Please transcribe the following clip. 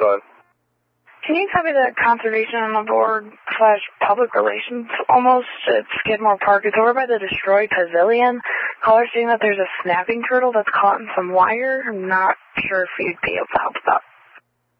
go ahead. Can you tell me the conservation on the board / public relations almost at Skidmore Park? It's over by the destroyed pavilion. Caller's saying that there's a snapping turtle that's caught in some wire. I'm not sure if you'd be able to help with that.